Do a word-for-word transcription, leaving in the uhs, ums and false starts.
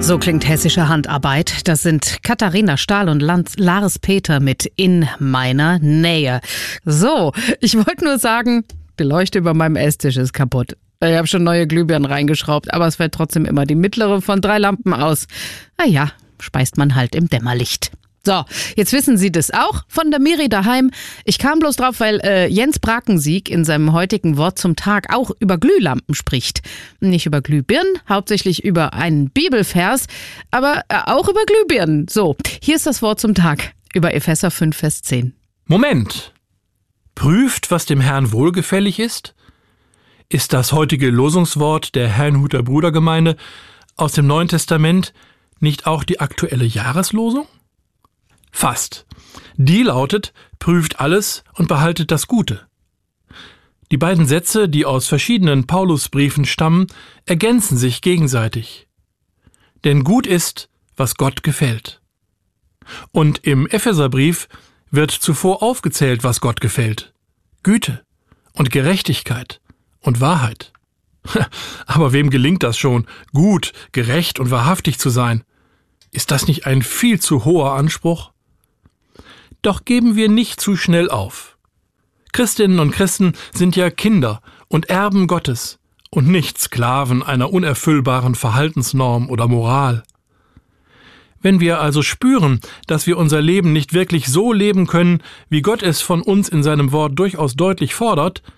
So klingt hessische Handarbeit. Das sind Katharina Stahl und Lars Peter mit In meiner Nähe. So, ich wollte nur sagen, die Leuchte über meinem Esstisch ist kaputt. Ich habe schon neue Glühbirnen reingeschraubt, aber es fällt trotzdem immer die mittlere von drei Lampen aus. Naja, speist man halt im Dämmerlicht. So, jetzt wissen Sie das auch von der Miri daheim. Ich kam bloß drauf, weil äh, Jens Brakensieg in seinem heutigen Wort zum Tag auch über Glühlampen spricht. Nicht über Glühbirnen, hauptsächlich über einen Bibelvers, aber äh, auch über Glühbirnen. So, hier ist das Wort zum Tag über Epheser fünf, Vers zehn. Moment! Prüft, was dem Herrn wohlgefällig ist? Ist das heutige Losungswort der Herrnhuter Brudergemeinde aus dem Neuen Testament nicht auch die aktuelle Jahreslosung? Fast. Die lautet, prüft alles und behaltet das Gute. Die beiden Sätze, die aus verschiedenen Paulusbriefen stammen, ergänzen sich gegenseitig. Denn gut ist, was Gott gefällt. Und im Epheserbrief wird zuvor aufgezählt, was Gott gefällt. Güte und Gerechtigkeit und Wahrheit. Aber wem gelingt das schon, gut, gerecht und wahrhaftig zu sein? Ist das nicht ein viel zu hoher Anspruch? Doch geben wir nicht zu schnell auf. Christinnen und Christen sind ja Kinder und Erben Gottes und nicht Sklaven einer unerfüllbaren Verhaltensnorm oder Moral. Wenn wir also spüren, dass wir unser Leben nicht wirklich so leben können, wie Gott es von uns in seinem Wort durchaus deutlich fordert,